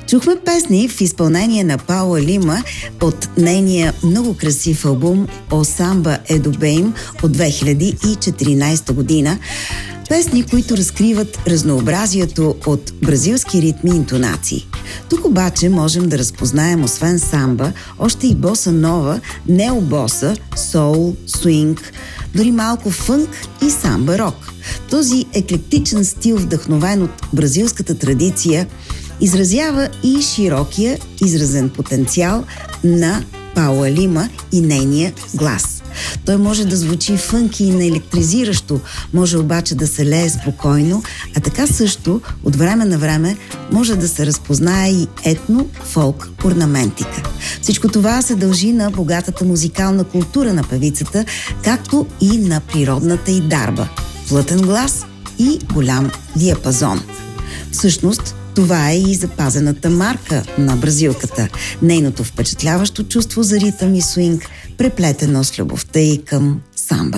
Чухме песни в изпълнение на Паула Лима от нейния много красив албум «О Самба е до Бейм» от 2014 година. Песни, които разкриват разнообразието от бразилски ритми и интонации. Тук обаче можем да разпознаем освен самба, още и боса нова, необоса, соул, свинг, дори малко фънк и самба рок. Този еклектичен стил, вдъхновен от бразилската традиция, изразява и широкия изразен потенциал на Паула Лима и нейния глас. Той може да звучи фънки и наелектризиращо, може обаче да се лее спокойно, а така също от време на време може да се разпознае и етно-фолк орнаментика. Всичко това се дължи на богатата музикална култура на певицата, както и на природната й дарба, плътен глас и голям диапазон. Всъщност, това е и запазената марка на бразилката. Нейното впечатляващо чувство за ритъм и свинг, преплетено с любовта й към самбата.